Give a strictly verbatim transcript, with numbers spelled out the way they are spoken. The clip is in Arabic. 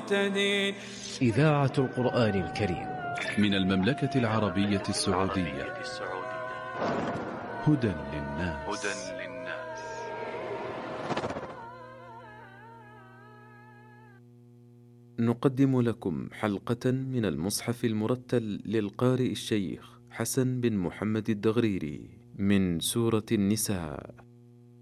المهتدين. إذاعة القرآن الكريم من المملكة العربية السعودية. هدى للناس. نقدم لكم حلقة من المصحف المرتل للقارئ الشيخ حسن بن محمد الدغريري من سورة النساء.